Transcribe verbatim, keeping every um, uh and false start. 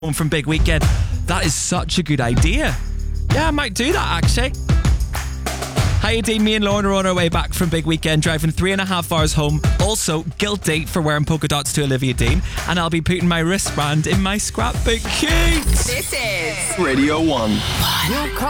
home from Big Weekend. That is such a good idea. Yeah, I might do that actually. Hi Dean, me and Lauren are on our way back from Big Weekend, driving three and a half hours home. Also, guilty for wearing polka dots to Olivia Dean. And I'll be putting my wristband in my scrapbook. Cute! This is Radio one. One.